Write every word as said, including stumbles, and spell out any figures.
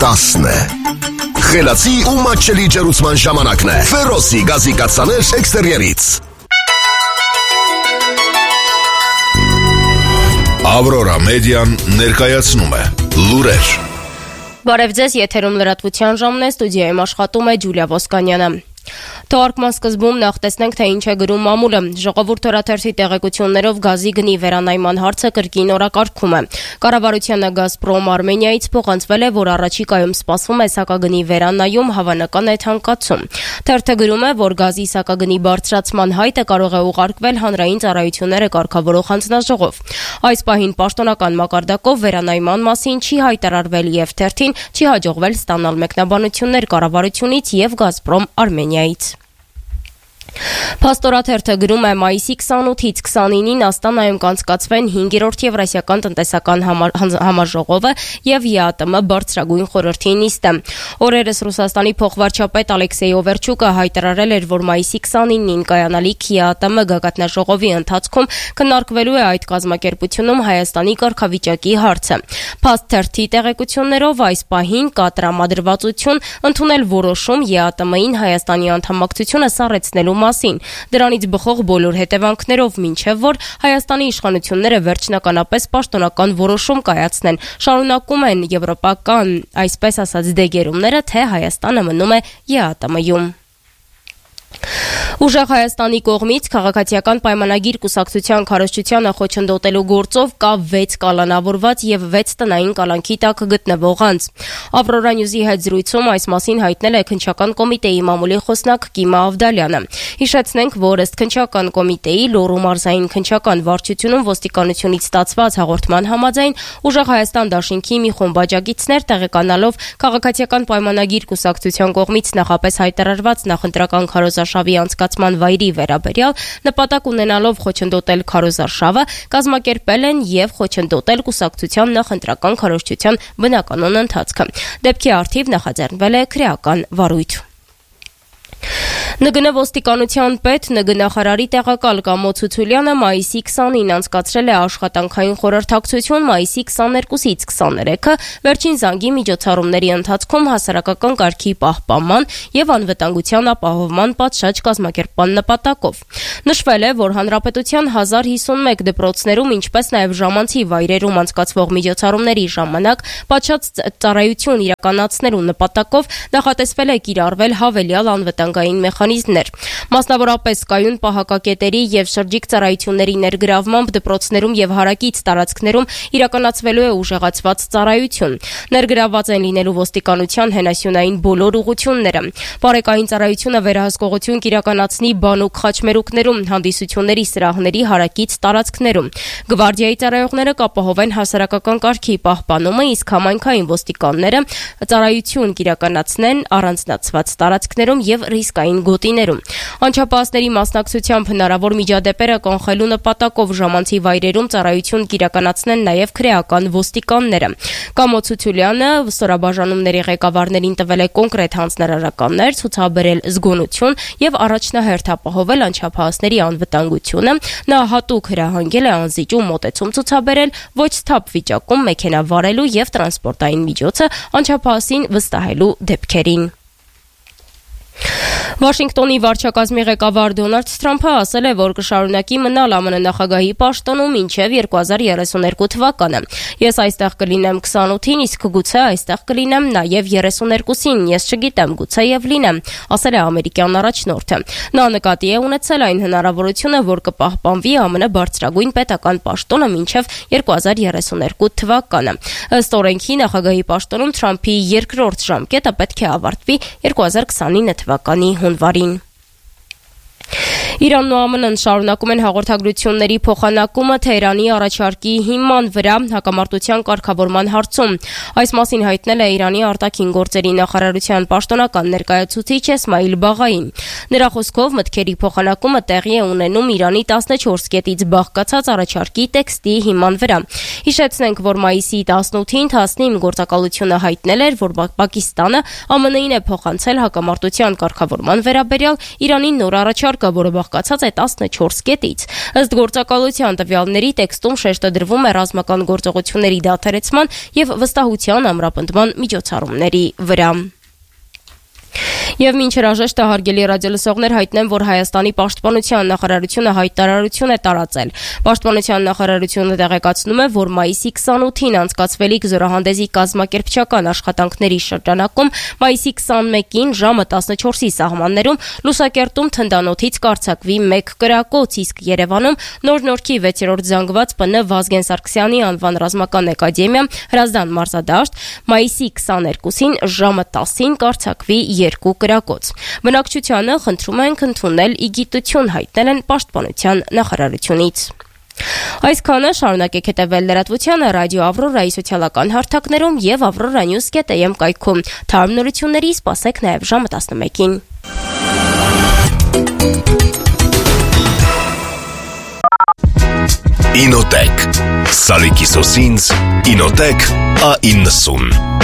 տասն է։ Խելացի ու մատչելի ջերուցման ժամանակն է։ Ֆերոսի գազի կաթսաներ էքստերիերից։ Ավրորա մեդիան ներկայացնում է լուրեր։ Բարև ձեզ, եթերում լրատվության ժամն է, ստուդիայում աշխատում է Ջուլիա Ոսկանյանը։ Թողարկման սկզբում նախ տեսնենք, թե ինչ է գրում մամուլը։ Ժողովուրդ օրաթերթի տեղեկություններով գազի գնի վերանայման հարցը կրկին օրակարգում է։ Կառավարությանը Գազպրոմ Արմենիայից փոխանցվել է, որ առաջիկայում սպասվում է սակագնի վերանայում, հավանական է թանկացում։ Թերթը գրում է, որ գազի սակագնի բարձրացման հայտը կարող է ուղարկվել հանրային ծառայությունները կարգավորող հանձնաժողով։ Այս պահին պաշտոնական մակարդակով վերանայման մասին չի հայտարարվել եւ թերթին չի հաջողվել ստանալ մեկնաբանություններ կառավարությունից եւ Գազպրոմ Արմենիայից։ Փաստորաթերթը գրում է, մայիսի քսանութից քսանինին Աստանայում կանցկացվեն հինգերորդ Եվրասիական տնտեսական համաժողովը եւ ԵԱՏՄ բարձրագույն խորհրդի նիստը։ Օրերս Ռուսաստանի փոխվարչապետ Ալեքսեյ Օվերչուկը հայտարարել էր, որ մայիսի քսանինին կայանալիք ԵԱՏՄ գագաթնաժողովի ընթացքում քննարկվելու է այդ կազմակերպությունում Հայաստանի կարգավիճակի հարցը։ Փաստթերթի տեղեկություններով այս պահին կա տրամադրվածություն ընդունել որոշում ԵԱՏՄ-ին Հայաստանի անդամակցությունը սառեցնելու մասին, դրանից բխող բոլոր հետևանքներով, մինչև որ Հայաստանի իշխանությունները վերջնականապես պաշտոնական որոշում կայացնեն, շարունակում են եվրոպական, այսպես ասած, դեգերումները, թե Հայաստանը մնում է ԵԱՏՄ-ում։ Ուժեղ Հայաստանի կողմից քաղաքացիական պայմանագիր կուսակցության քարոզչությանը խոչընդոտելու գործով կա վեց կալանավորված եւ վեց տնային կալանքի տակ գտնվող անձ։ Ավրորա Նյուզի հետ զրույցում այս մասին հայտնել է քննչական կոմիտեի մամուլի խոսնակ Կիմա Ավդալյանը։ Հիշեցնենք, որ ըստ քննչական կոմիտեի Լոռու մարզային քննչական վարչությունում ոստիկանությունից ստացված հաղորդման համաձայն Ուժեղ Հայաստան դաշինքի մի խումբ աջակիցներ տեղեկանալով քաղաքացիական պայմանագիր կուսակցության կողմից նախապես հայտարարված նախընտրական քարոզարշավի անցկացման վայրի վերաբերյալ նպատակ ունենալով խոչընդոտել քարոզարշավը կազմակերպել են եւ խոչընդոտել կուսակցության նախընտրական քարոզչության բնականոն ընթացքը։ Դեպքի առթիվ նախաձեռնվել է քրեական վարույթ։ ՆԳՆ ոստիկանության պետ ՆԳ նախարարի տեղակալ Կամո Ցուցուլյանը մայիսի քսանին անցկացրել է աշխատանքային խորհրդակցություն մայիսի քսաներկուսից քսաներեքը վերջին զանգի միջոցառումների ընթացքում հասարակական կարգի պահպանման եւ անվտանգության ապահովման պատշաճ կազմակերպման նպատակով։ Նշվել է, որ հանրապետության հազար հիսունմեկ դպրոցներում, ինչպես նաեւ ժամանցի վայրերում անցկացվող միջոցառումների ժամանակ պատշաճ ծառայություն իրականացնելու նպատակով նախատեսվել է կիրառվել հավելյալ անվտանգային մեխանիզմներ։ Մասնավորապես կայուն պահակակետերի եւ շրջիկ ծառայությունների ներգրավմամբ դպրոցներում եւ հարակից տարածքներում իրականացվելու է ուժեղացված ծառայություն։ Ներգրավված են լինելու ոստիկանության հենասյունային բոլոր ուղղությունները։ Բարեկային ծառայությունը վերահսկողություն կիրականացնի բանուկ խաչմերուկներում, հանդիսությունների սրահների հարակից տարածքներում։ Գվարդիայի ծառայողները կապահովեն հասարակական կարգի պահպանումը, իսկ համայնքային ոստիկանները ծառայություն կիրականացնեն առանձնացված տարածքներում եւ ռիսկային գոտիներում։ Անչափահասների մասնակցությամբ հնարավոր միջադեպերը կանխելու նպատակով ժամանցի վայրերում ծառայություն կիրականացնեն նաև քրեական ոստիկանները։ Կամո Ցուցուլյանը ստորաբաժանումների ղեկավարներին տվել է կոնկրետ հանձնարարականներ, ցուցաբերել զգոնություն եւ առաջնահերթ ապահովել անչափահասների անվտանգությունը։ Նա հատուկ հրահանգել է անզիջում մոտեցում ցուցաբերել ոչ թափ վիճակում մեքենա վարելու եւ տրանսպորտային միջոցը անչափահասին վստահելու դեպքերին։ Վաշինգտոնի վարչակազմի ղեկավար Դոնալդ Թրամփը ասել է, որ կշարունակի մնալ ԱՄՆ նախագահի պաշտոնում մինչև երկու հազար երեսուներկու թվականը։ Ես այստեղ կլինեմ քսանութին, իսկ գուցե այստեղ կլինեմ նաև երեսուներկուսին, ես չգիտեմ, գուցե եւ լինեմ, ասել է ամերիկյան առաջնորդը։ Նա նկատի է ունեցել այն հնարավորությունը, որ կպահպանվի ԱՄՆ բարձրագույն պետական պաշտոնը մինչև երկու հազար երեսուներկու թվականը։ Ըստ օրենքի նախագահի պաշտոնում Թրամփի երկրորդ ժամկետը պետք է ավարտվի երկու հազար քսանինը թվականի հունվարին։ Իրանն ու ԱՄՆ-ն շարունակում են հաղորդագրությունների փոխանակումը Թեհրանի առաջարկի հիման վրա հակամարտության կարգավորման հարցում։ Այս մասին հայտնել է Իրանի արտաքին գործերի նախարարության պաշտոնական ներկայացուցիչ Էսմայիլ Բաղային։ Նրա խոսքով մտքերի փոխանակումը տեղի է ունենում Իրանի տասնչորս կետից բաղկացած առաջարկի տեքստի հիման վրա։ Հիշեցնենք, որ մայիսի տասնութին Թասնիմ գործակալությունը հայտնել էր, որ Պակիստանը ԱՄՆ-ին է փոխանցել հակամարտության կարգավորման վերաբերյալ Իրանի նոր առաջարկ ցանկը, որը բաղկացած է տասնչորս կետից։ Ըստ գործակալության տվյալների տեքստում շեշտը դրվում է ռազմական գործողությունների դադարեցման եւ վստահության ամրապնդման միջոցառումների վրա։ Եվ մինչ հրաժեշտը հարգելի ռադիոլսողներ հայտնեմ, որ Հայաստանի պաշտպանության նախարարությունը հայտարարություն է տարածել։ Պաշտպանության նախարարությունը տեղեկացնում է, որ մայիսի քսանութին անցկացվելիք զորահանդեսի կազմակերպչական աշխատանքների շրջանակում մայիսի քսանմեկին ժամը տասնչորսի սահմաններում Լուսակերտում թնդանոթից կարձակվի մեկ կրակոց, իսկ Երևանում Նոր Նորքի վեցերորդ զանգված ՊՆ Վազգեն Սարգսյանի անվան ռազմական ակադեմիա Հրազդան մարզադաշտ մայիսի քսաներկուսին ժամը տասին կարձակվի երկու կրակոց։ Բնակչությանը խնդրում ենք ընդունել իգիտություն հայտնել են պաշտպանության նախարարությունից։ Այսքանը, շարունակեք հետևել լրատվությանը ռադիո Ավրորայի սոցիալական հարթակներում եւ avroranews dot am կայքում։ Թարմ նորությունների սպասեք նաեւ ժամը տասնմեկին։ Ինոտեք Սալիկի սոսինց Ինոտեք A իննսուն